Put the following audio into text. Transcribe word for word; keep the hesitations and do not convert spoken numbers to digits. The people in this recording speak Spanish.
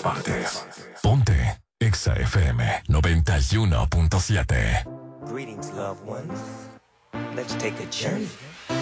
partes. Ponte Exa F M noventa y uno punto siete. Greetings, loved ones. Let's take a journey